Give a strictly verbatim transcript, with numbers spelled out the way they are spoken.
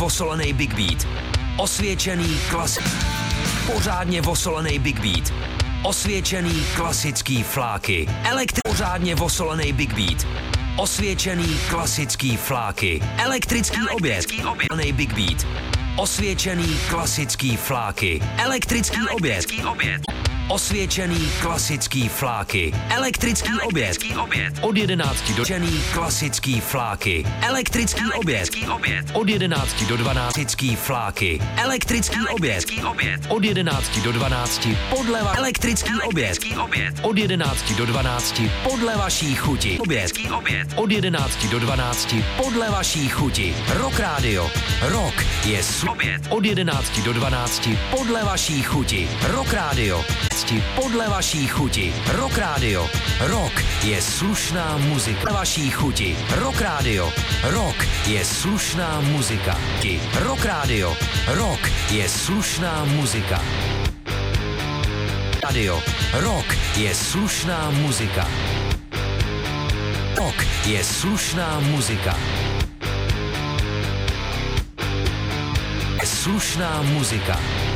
vosolený Big Beat. Osvědčený klas... Pořádně vosolený Big Beat. Osvědčený klasický fláky. Elektri... Pořádně vosolený Big Beat. Osvědčený klasický fláky. Elektrický oběd. Vosolený Big Beat. Osvědčený klasický fláky. Elektrický oběd. Osvědčený klasický fláky. Elektrický oběd. Od jedenácti do čený klasický fláky. Elektrický oběd. Od jedenácti do dvanácti fláky. Elektrický oběd. Od jedenácti do dvanácti podle va- elektrický oběd. Od jedenácti do dvanácti podle vaší chuti. Oběd. Od jedenácti do dvanácti podle vaší chuti. Rock Radio. Rock je sl- Od jedenácti do dvanácti podle vaší chuti. Rock Radio. Podle vaší chuti. Rock Radio. Rock je slušná muzika. Podle vaší chuti. Rock Radio. Rock je slušná muzika. Rock Radio. Rock je slušná muzika. Radio. Rock je slušná muzika. Rock je slušná muzika. Slušná muzika.